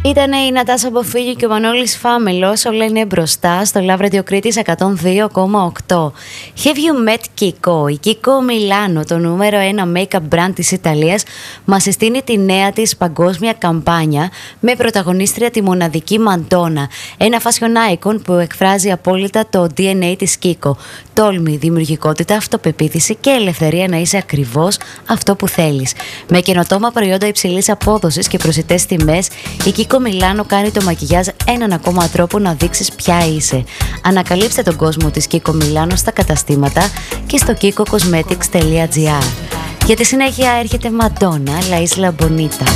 Ήταν η Νατάσα Μποφίλιο και ο Μανώλης Φάμελος, όλα είναι μπροστά στο Love Radio Κρήτης 102,8. Have you met Kiko? Η Kiko Milano, το νούμερο 1 make-up brand της Ιταλίας, μας συστήνει τη νέα της παγκόσμια καμπάνια με πρωταγωνίστρια τη μοναδική Μαντόνα. Ένα fashion icon που εκφράζει απόλυτα το DNA της Kiko. Τόλμη, δημιουργικότητα, αυτοπεποίθηση και ελευθερία να είσαι ακριβώς αυτό που θέλεις. Με καινοτόμα προϊόντα υψηλής απόδοσης και προσιτές τιμές, η Kiko Milano κάνει το μακιγιάζ έναν ακόμα τρόπο να δείξεις ποια είσαι. Ανακαλύψτε τον κόσμο της Kiko Milano στα καταστήματα και στο kikocosmetics.gr. Για τη συνέχεια έρχεται Madonna, La Isla Bonita.